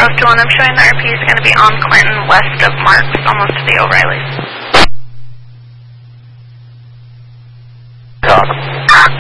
Oak to 1, I'm showing the RP is going to be on Clinton, west of Marks, almost to the O'Reillys. Talk.